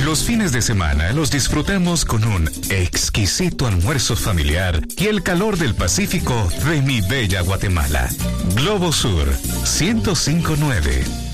Los fines de semana los disfrutamos con un exquisito almuerzo familiar y el calor del Pacífico de mi bella Guatemala. Globo Sur 105.9.